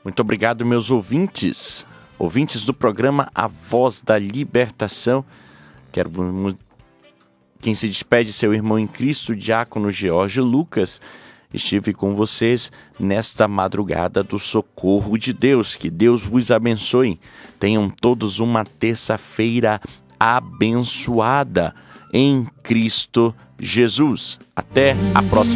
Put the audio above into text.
Muito obrigado, meus ouvintes do programa A Voz da Libertação. Quem se despede, seu irmão em Cristo, diácono George Lucas. Estive com vocês nesta madrugada do socorro de Deus. Que Deus vos abençoe. Tenham todos uma terça-feira abençoada em Cristo Jesus. Até a próxima.